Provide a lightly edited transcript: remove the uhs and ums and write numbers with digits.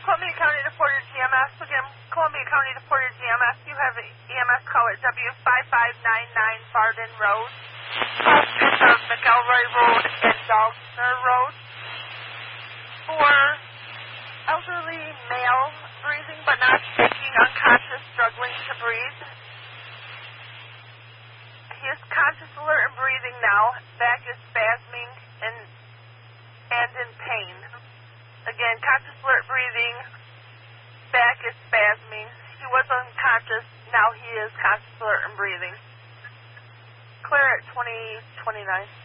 Columbia County to Portage EMS. Again, Columbia County to Portage EMS. You have EMS call at W5599 Barden Road, crossing of McElroy Road and Dalsner Road. For elderly male, breathing but not speaking, unconscious, struggling to breathe. He is conscious, alert, and breathing now. Back is spasming and in pain. Again, conscious, alert, breathing. Back is spasming. He was unconscious. Now he is conscious, alert, and breathing. Clear at 2029.